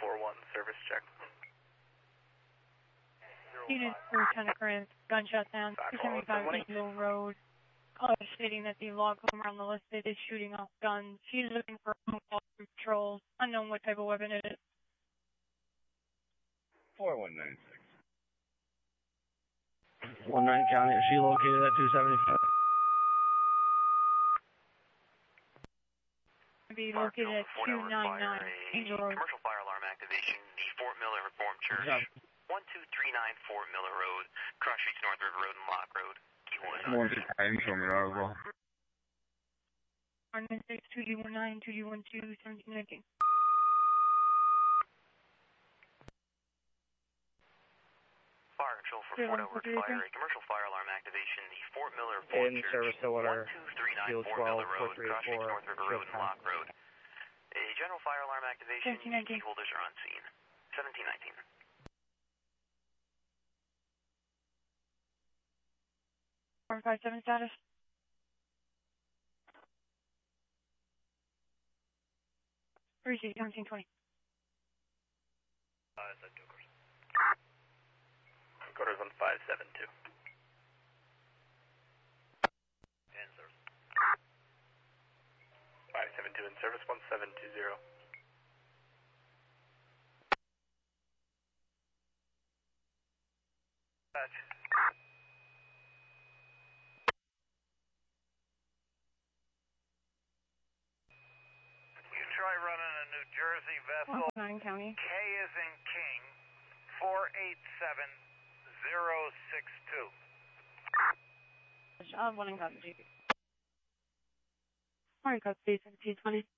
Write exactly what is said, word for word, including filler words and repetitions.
four one, service check. Unit Lieutenant Grant, gunshot sound, two seventy-five Angel Road. Caller stating that the log home around the listed is shooting off guns. She's looking for a call for patrols. Unknown what type of weapon it is. four one nine six. one nine County, is she located at two seventy-five? Be located at two ninety-nine Angel Road. Commercial fire alarm activation, the Fort Miller Reformed Church. Yeah. one two three nine Fort Miller Road, Cross Streets, North River Road, and Lock Road. one two nine, show me that as well. R nine six, two D one nine, two D one two, seventeen nineteen. Fire control for Fort Edward Fire, a commercial fire alarm activation, the Fort Miller Reformed Church. In service to order, one two three nine Field Fort twelve, Miller Road, four three Cross Streets, four, North River Road, and Lock Road. A general fire alarm activation, key holders are on scene. seventeen nineteen. one five seven status. Receive seventeen twenty. Uh, is that two course? Quarters one five seven two. In service. five seven two in service, one seven two zero. Touch. Try running a New Jersey vessel. nine County. K is in King, four eight seven zero six two. Job one and got G. Alright, got space seventeen twenty.